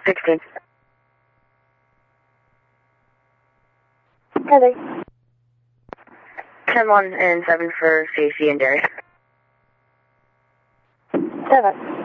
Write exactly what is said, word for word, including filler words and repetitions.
sixteen. Heather. ten one and seven for Stacy and Derek. Seven.